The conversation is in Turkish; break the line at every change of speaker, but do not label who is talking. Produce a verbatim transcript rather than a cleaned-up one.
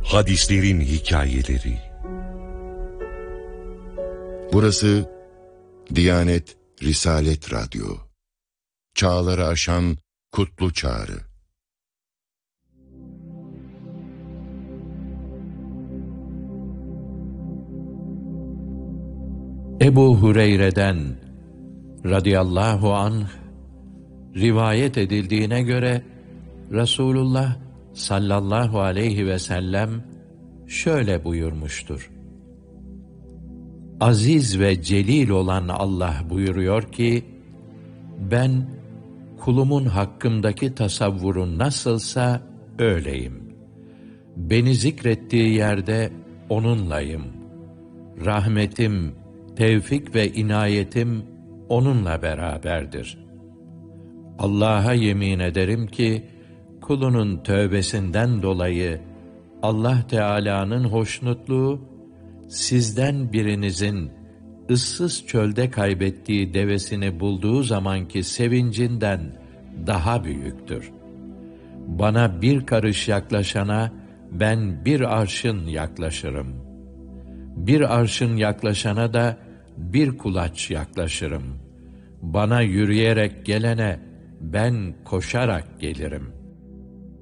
Hadislerin hikayeleri.
Burası Diyanet Risalet Radyo. Çağları aşan kutlu çağrı.
Ebu Hureyre'den radıyallahu anh rivayet edildiğine göre Resulullah sallallahu aleyhi ve sellem şöyle buyurmuştur: Aziz ve celil olan Allah buyuruyor ki, ben kulumun hakkımdaki tasavvuru nasılsa öyleyim. Beni zikrettiği yerde onunlayım. Rahmetim, tevfik ve inayetim onunla beraberdir. Allah'a yemin ederim ki, kulunun tövbesinden dolayı Allah Teala'nın hoşnutluğu, sizden birinizin ıssız çölde kaybettiği devesini bulduğu zamanki sevincinden daha büyüktür. Bana bir karış yaklaşana ben bir arşın yaklaşırım. Bir arşın yaklaşana da bir kulaç yaklaşırım. Bana yürüyerek gelene ben koşarak gelirim.